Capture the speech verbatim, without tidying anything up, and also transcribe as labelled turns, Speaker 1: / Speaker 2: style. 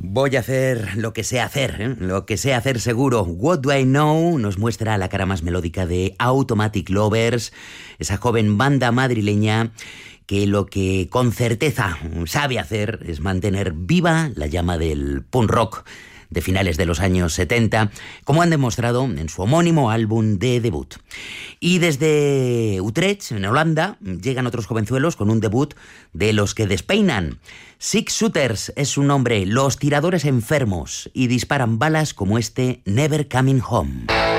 Speaker 1: Voy a hacer lo que sé hacer, ¿eh? Lo que sé hacer seguro. What Do I Know nos muestra la cara más melódica de Automatic Lovers, esa joven banda madrileña que lo que con certeza sabe hacer es mantener viva la llama del punk rock de finales de los años setenta, como han demostrado en su homónimo álbum de debut. Y desde Utrecht, en Holanda, llegan otros jovenzuelos con un debut de los que despeinan. Six Shooters es su nombre, los tiradores enfermos, y disparan balas como este Never Coming Home.